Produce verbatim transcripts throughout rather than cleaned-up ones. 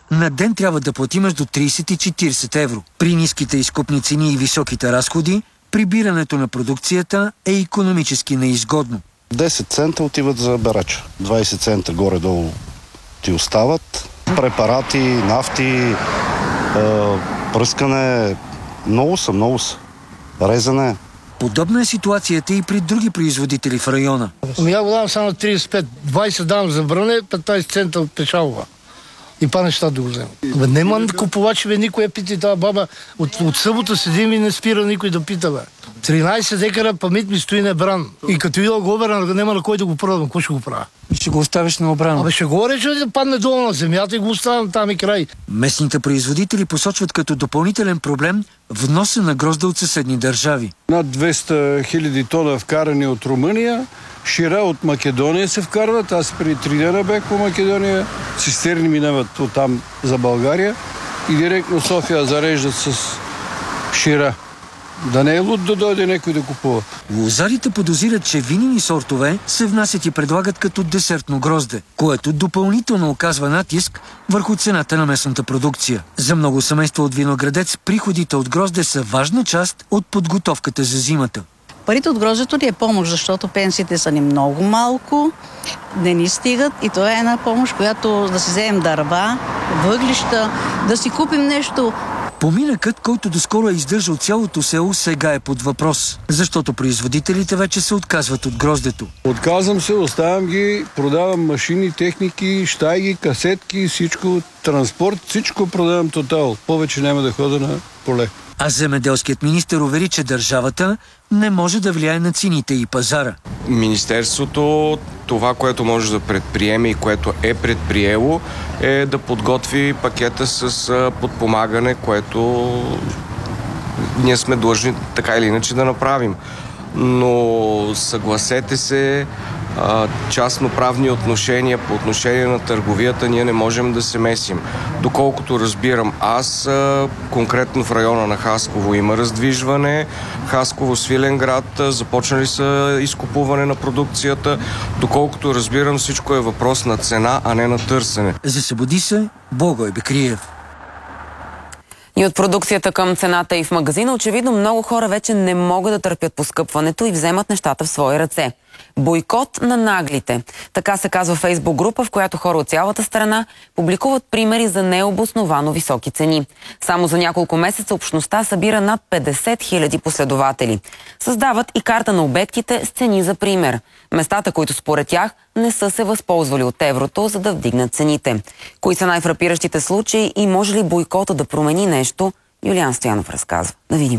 на ден трябва да плати между трийсет и четирийсет евро. При ниските изкупни цени и високите разходи, прибирането на продукцията е икономически неизгодно. десет цента отиват за берача, двайсет цента горе-долу ти остават. Препарати, нафти, е, пръскане, много са, много са. Резане. Подобна е ситуацията и при други производители в района. Ами я го давам само трийсет и пет, двайсет давам за бране, петнайсет цента от печалба. И па неща да го взема. Нема купувачи, бе, никой я пита тази баба. От, от събота седим и не спира никой да пита, бе. тринайсет декара памет ми стои небран. И като видал го обрана, няма на кой да го продам. Какво ще го правя? Ще го оставиш на обрана. Абе ще го рече да падне долу на земята и го оставям там и край. Местните производители посочват като допълнителен проблем вноса на грозда от съседни държави. Над двеста хиляди тона вкарани от Румъния, шира от Македония се вкарват. Аз преди три дена бях по Македония. Цистерни минават оттам за България и директно София зареждат с шира. Да не е луд да дойде някой да купува. Лозарите подозират, че винени сортове се внасят и предлагат като десертно грозде, което допълнително оказва натиск върху цената на местната продукция. За много семейства от виноградец приходите от грозде са важна част от подготовката за зимата. Парите от гроздето ни е помощ, защото пенсиите са ни много малко, не ни стигат и това е една помощ, която да си вземем дърва, въглища, да си купим нещо. Поминъкът, който доскоро е издържал цялото село, сега е под въпрос, защото производителите вече се отказват от гроздето. Отказвам се, оставям ги, продавам машини, техники, щайги, касетки, всичко, транспорт, всичко продавам тотал. Повече няма да хода на поле. А земеделският министър увери, че държавата не може да влияе на цените и пазара. Министерството, това, което може да предприеме и което е предприело, е да подготви пакета с подпомагане, което ние сме длъжни така или иначе да направим. Но съгласете се, частноправни отношения по отношение на търговията ние не можем да се месим. Доколкото разбирам аз, конкретно в района на Хасково има раздвижване. Хасково, Свиленград, започнали са изкупуване на продукцията. Доколкото разбирам, всичко е въпрос на цена, а не на търсене. За Събуди се, Благой Бекриев. И от продукцията към цената и в магазина, очевидно много хора вече не могат да търпят поскъпването и вземат нещата в свои ръце. Бойкот на наглите. Така се казва Фейсбук група, в която хора от цялата страна публикуват примери за необосновано високи цени. Само за няколко месеца общността събира над петдесет хиляди последователи. Създават и карта на обектите с цени за пример. Местата, които според тях не са се възползвали от еврото, за да вдигнат цените. Кои са най-фрапиращите случаи и може ли бойкота да промени нещо? Юлиан Стоянов разказва. Да видим.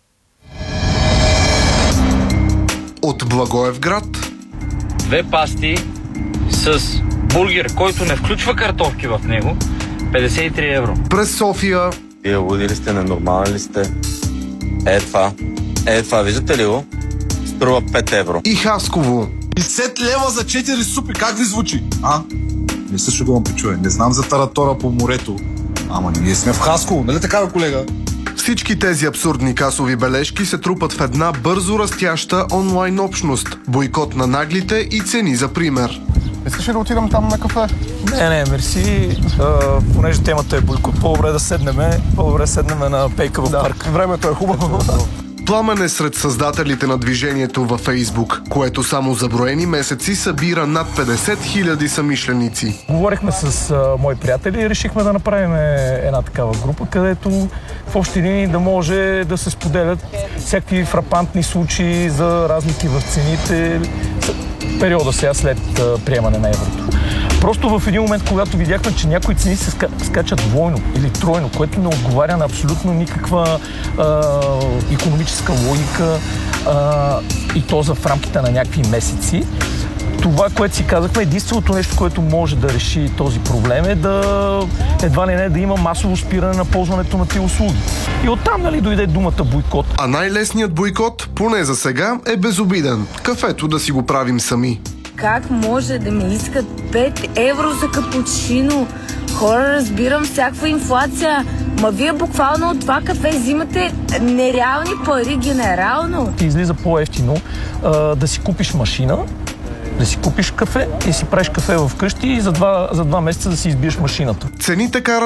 От Благоевград. Две пасти с бургер, който не включва картофки в него, петдесет и три евро. През София. Вие луди ли сте, ненормални ли сте? Е това. Е това, виждате ли го? Струва пет евро. И Хасково. петдесет лева за четири супи, как ви звучи? А? Не се шегувам, пичове. Не знам за таратора по морето. Ама ние сме в Хасково, нали така, бе, колега? Всички тези абсурдни касови бележки се трупат в една бързо растяща онлайн общност. Бойкот на наглите и цени за пример. Искаш ли да отидем там на кафе? Не, не, мерси. А, понеже темата е бойкот, по-добре да седнеме, по-добре седнеме на пейка в парк. Да, времето е хубаво. Пламен е сред създателите на движението във Фейсбук, което само за броени месеци събира над петдесет хиляди самишленици. Говорихме с а, мои приятели и решихме да направим една такава група, където в общи линии да може да се споделят всякакви фрапантни случаи за разлики в цените в периода сега след а, приемане на еврото. Просто в един момент, когато видяхме, че някои цени се скачат двойно или тройно, което не отговаря на абсолютно никаква а, икономическа логика а, и то за в рамките на някакви месеци, това, което си казахме, единственото нещо, което може да реши този проблем е да едва ли не да има масово спиране на ползването на тези услуги. И оттам, нали, дойде думата бойкот. А най-лесният бойкот, поне за сега, е безобиден. Кафето да си го правим сами. Как може да ми искат пет евро за капучино? Хора, разбирам всякаква инфлация, ма вие буквално от това кафе взимате нереални пари генерално. Ти излиза по-евтино а, да си купиш машина, да си купиш кафе и си правиш кафе вкъщи и за два, за два месеца да си избиеш машината. Цените карат